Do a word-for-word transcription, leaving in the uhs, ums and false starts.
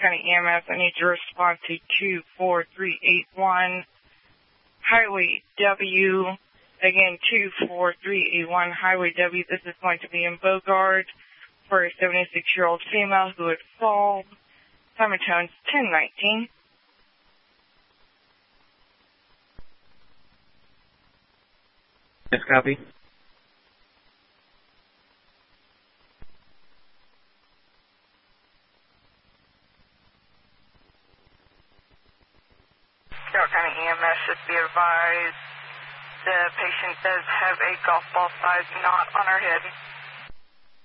County E M S, I need to respond to two four three eight one Highway W. Again, two four three eight one Highway W. This is going to be in Bogard for a seventy-six-year-old female who had fallen. Time and tones ten nineteen. Yes, copy. Carroll County E M S should be advised the patient does have a golf ball sized knot on her head.